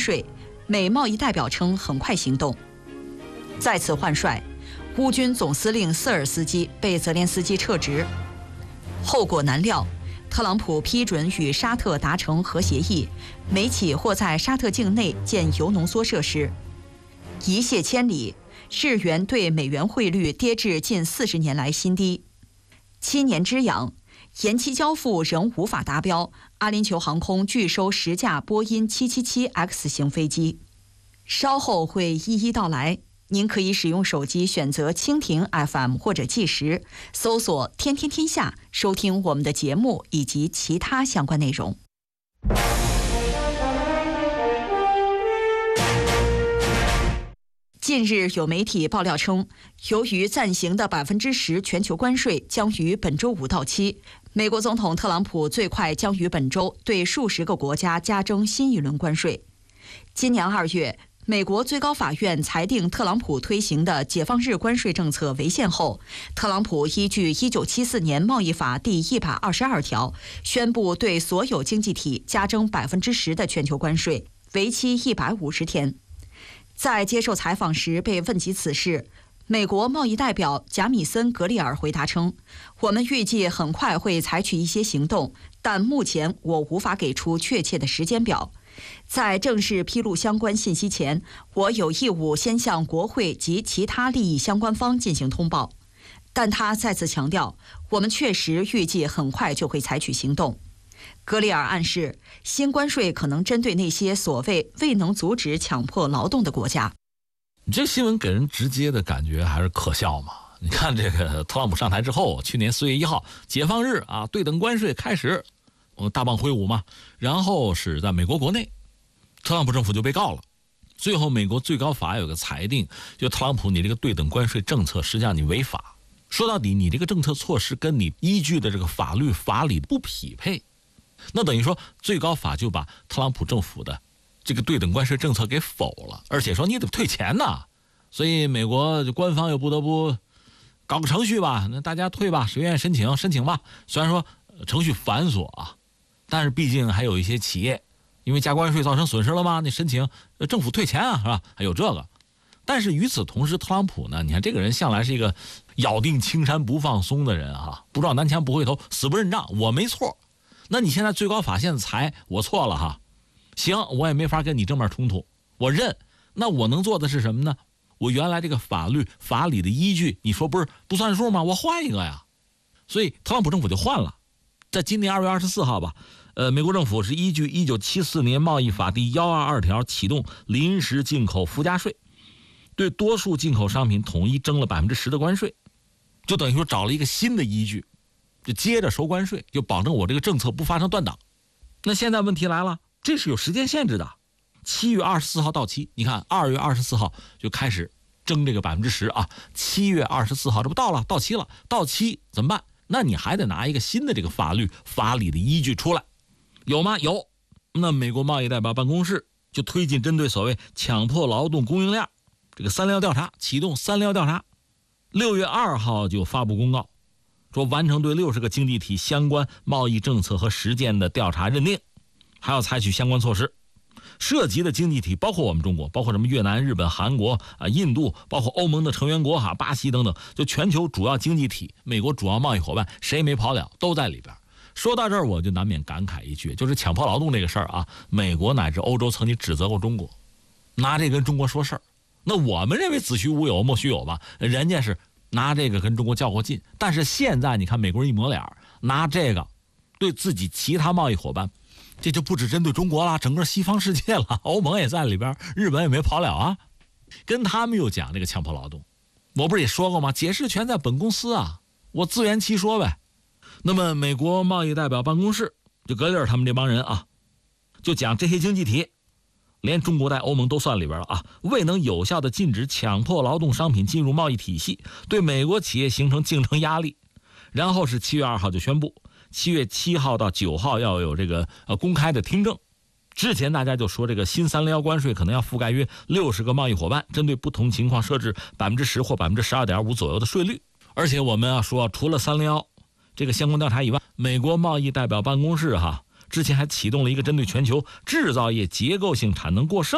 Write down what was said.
税，美贸易代表称很快行动。再次换帅，乌军总司令瑟尔斯基被泽连斯基撤职。后果难料，特朗普批准与沙特达成核协议，美企或在沙特境内建铀浓缩设施。一泻千里，日元对美元汇率跌至近40年来新低。7年之痒，延期交付仍无法达标，阿联酋航空拒收10架波音777X 型飞机。稍后会一一道来。您可以使用手机选择蜻蜓 FM 或者计时，搜索天天天下，收听我们的节目以及其他相关内容。近日有媒体爆料称，由于暂行的10%全球关税将于本周五到期，美国总统特朗普最快将于本周对数十个国家加征新一轮关税。今年2月，美国最高法院裁定特朗普推行的解放日关税政策违宪后，特朗普依据1974年贸易法第122条，宣布对所有经济体加征10%的全球关税，为期150天。在接受采访时被问及此事，美国贸易代表贾米森·格里尔回答称：“我们预计很快会采取一些行动，但目前我无法给出确切的时间表。在正式披露相关信息前，我有义务先向国会及其他利益相关方进行通报。”但他再次强调，我们确实预计很快就会采取行动。格里尔暗示，新关税可能针对那些所谓未能阻止强迫劳动的国家。 你这新闻给人直接的感觉还是可笑嘛？你看这个特朗普上台之后，去年4月1号解放日啊，对等关税开始，大棒挥舞嘛。然后是在美国国内，特朗普政府就被告了。最后美国最高法有个裁定，就特朗普你这个对等关税政策实际上你违法。说到底，你这个政策措施跟你依据的这个法律法理不匹配。那等于说最高法就把特朗普政府的这个对等关税政策给否了，而且说你得退钱呐。所以美国官方又不得不搞个程序吧，那大家退吧，谁愿意申请吧。虽然说程序繁琐啊，但是毕竟还有一些企业因为加关税造成损失了吗？你申请政府退钱啊，是吧？还有这个。但是与此同时，特朗普呢，你看这个人向来是一个咬定青山不放松的人啊，不撞南墙不回头，死不认账，我没错。那你现在最高法现在裁我错了哈，行，我也没法跟你正面冲突，我认。那我能做的是什么呢？我原来这个法律法理的依据，你说不算数吗？我换一个呀。所以特朗普政府就换了，在今年2月24号吧，美国政府是依据1974年贸易法第122条启动临时进口附加税，对多数进口商品统一征了10%的关税，就等于说找了一个新的依据，就接着收关税，就保证我这个政策不发生断档。那现在问题来了，这是有时间限制的，7月24号到期。你看2月24号就开始征这个10%啊，7月24号这不到期了，到期怎么办？那你还得拿一个新的这个法律法理的依据出来，有吗？有。那美国贸易代表办公室就推进针对所谓强迫劳动供应链这个316调查，启动316调查。6月2号就发布公告，说完成对60个经济体相关贸易政策和实践的调查认定，还要采取相关措施。涉及的经济体包括我们中国，包括什么越南、日本、韩国啊、印度，包括欧盟的成员国哈、巴西等等，就全球主要经济体，美国主要贸易伙伴，谁没跑了都在里边。说到这儿，我就难免感慨一句，就是强迫劳动这个事儿啊，美国乃至欧洲曾经指责过中国，拿这跟中国说事儿。那我们认为子虚乌有莫须有吧，人家是拿这个跟中国较过劲。但是现在你看美国人一抹脸，拿这个对自己其他贸易伙伴，这就不只针对中国了，整个西方世界了，欧盟也在里边，日本也没跑了啊。跟他们又讲这个强迫劳动，我不是也说过吗？解释权在本公司啊，我自圆其说呗。那么美国贸易代表办公室就格里尔他们这帮人啊，就讲这些经济体，连中国在欧盟都算里边了啊，未能有效的禁止强迫劳动商品进入贸易体系，对美国企业形成竞争压力。然后是7月2号就宣布，7月7号到9号要有这个公开的听证。之前大家就说这个新301关税可能要覆盖约60个贸易伙伴，针对不同情况设置10%或12.5%左右的税率。而且我们要说，除了301这个相关调查以外，美国贸易代表办公室之前还启动了一个针对全球制造业结构性产能过剩